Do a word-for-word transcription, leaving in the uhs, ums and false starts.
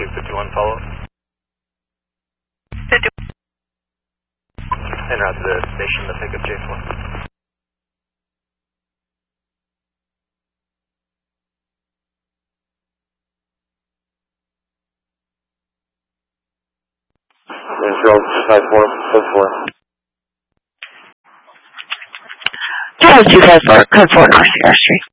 two fifty-one follow up. En route to the station to pick up J four. Control five four, code four. Charles two five four, code four, North Sierra Street.